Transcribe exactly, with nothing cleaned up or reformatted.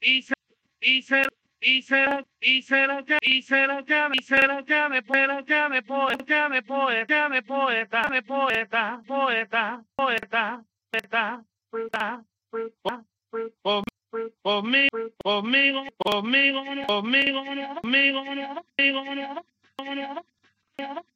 y se, y se, y se, y se lo que, y se lo que, y se lo que me puedo, que me puedo, que me puedo, que me poeta, me poeta, poeta, poeta, poeta, poeta, poeta, conmigo, conmigo, conmigo, conmigo, conmigo, conmigo, conmigo, conmigo,